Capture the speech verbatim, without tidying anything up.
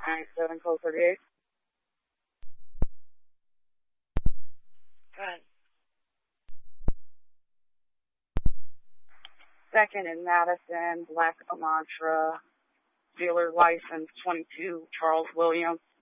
nine seven code thirty-eight. Go ahead. Second in Madison, Black Elantra, dealer license twenty-two, Charles Williams.